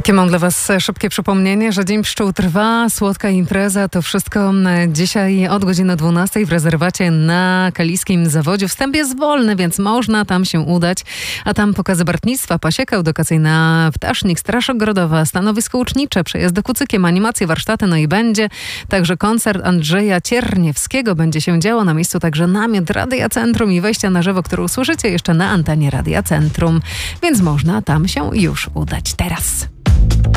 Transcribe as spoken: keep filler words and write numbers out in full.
Takie mam dla Was szybkie przypomnienie, że Dzień Pszczół trwa, słodka impreza, to wszystko dzisiaj od godziny dwunastej w rezerwacie na Kaliskim Zawodziu. Wstęp jest wolny, więc można tam się udać, a tam pokazy bartnictwa, pasieka edukacyjna, ptasznik, straż ogrodowa, stanowisko ucznicze, przejazdy kucykiem, animacje, warsztaty, no i będzie także koncert Andrzeja Cierniewskiego. Będzie się działo na miejscu także namiot Radia Centrum i wejścia na żywo, które usłyszycie jeszcze na antenie Radia Centrum, więc można tam się już udać teraz.